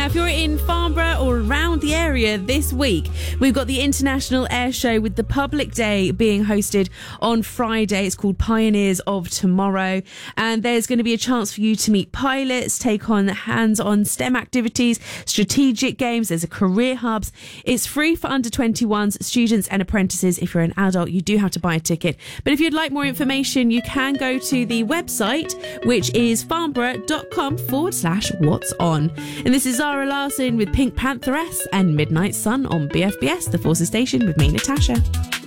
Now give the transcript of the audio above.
if you're in Farnborough or around the area this week, we've got the International Air Show with the Public Day being hosted on Friday. It's called Pioneers of Tomorrow. And there's going to be a chance for you to meet pilots, take on hands-on STEM activities, strategic games. There's a career hubs. It's free for under 21s, students and apprentices. If you're an adult, you do have to buy a ticket. But if you'd like more information, you can go to the website, which is farnborough.com/what's on. And this is Zara Larsson with Pink Pantheress and Midnight Sun on BFBS, the Forces Station, with me, Natasha.